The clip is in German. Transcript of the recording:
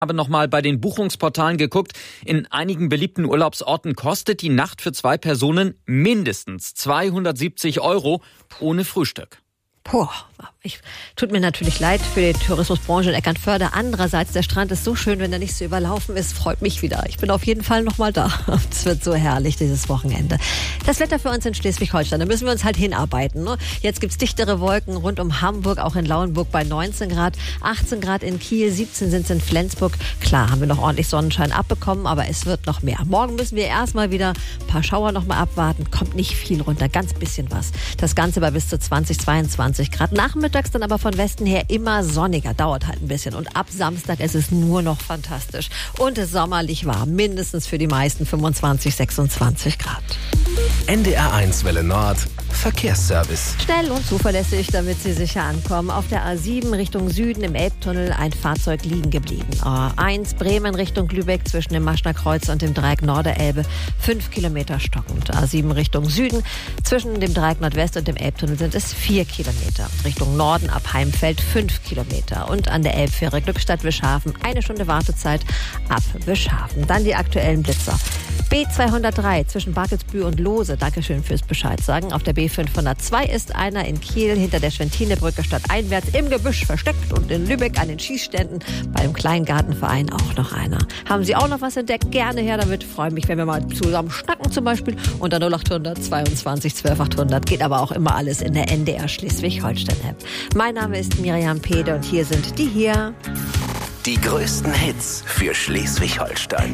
Habe nochmal bei den Buchungsportalen geguckt. In einigen beliebten Urlaubsorten kostet die Nacht für 2 Personen mindestens 270 € ohne Frühstück. Tut mir natürlich leid für die Tourismusbranche in Eckernförde. Andererseits, der Strand ist so schön, wenn er nicht so überlaufen ist, freut mich wieder. Ich bin auf jeden Fall nochmal da. Es wird so herrlich, dieses Wochenende. Das Wetter für uns in Schleswig-Holstein, da müssen wir uns halt hinarbeiten. Ne? Jetzt gibt's dichtere Wolken rund um Hamburg, auch in Lauenburg bei 19 Grad, 18 Grad in Kiel, 17 sind es in Flensburg. Klar, haben wir noch ordentlich Sonnenschein abbekommen, aber es wird noch mehr. Morgen müssen wir erstmal wieder ein paar Schauer noch mal abwarten. Kommt nicht viel runter, ganz bisschen was. Das Ganze bei bis zu 20, 22 Grad. Nachmittags dann aber von Westen her immer sonniger, dauert halt ein bisschen. Und ab Samstag ist es nur noch fantastisch. Und sommerlich warm, mindestens für die meisten 25, 26 Grad. NDR1 Welle Nord, Verkehrsservice. Schnell und zuverlässig, damit Sie sicher ankommen. Auf der A7 Richtung Süden im Elbtunnel ein Fahrzeug liegen geblieben. A1 Bremen Richtung Lübeck zwischen dem Maschner Kreuz und dem Dreieck Norderelbe 5 Kilometer stockend. A7 Richtung Süden zwischen dem Dreieck Nordwest und dem Elbtunnel sind es 4 Kilometer. Richtung Norden ab Heimfeld 5 Kilometer. Und an der Elbfähre Glückstadt-Wischhafen 1 Stunde Wartezeit ab Wischhafen. Dann die aktuellen Blitzer. B203 zwischen Barkelsbühl und Lohse. Dankeschön fürs Bescheid sagen. Auf der B502 ist einer in Kiel hinter der Schwentinebrücke stadteinwärts im Gebüsch versteckt und in Lübeck an den Schießständen bei dem Kleingartenverein auch noch einer. Haben Sie auch noch was entdeckt? Gerne her damit. Freue mich, wenn wir mal zusammen schnacken zum Beispiel. Unter 0800 22 12 800. Geht aber auch immer alles in der NDR Schleswig-Holstein-App. Mein Name ist Miriam Pede und hier sind die hier. Die größten Hits für Schleswig-Holstein.